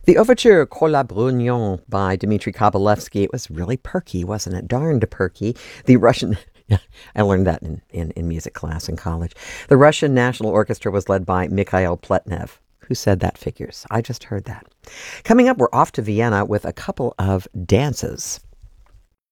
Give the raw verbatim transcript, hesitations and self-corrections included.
The overture "Cours la Brugnon" by Dmitri Kabalevsky, it was really perky, wasn't it? Darned perky. The Russian yeah, I learned that in, in, in music class in college. The Russian National Orchestra was led by Mikhail Pletnev. Who said that figures? I just heard that. Coming up, we're off to Vienna with a couple of dances.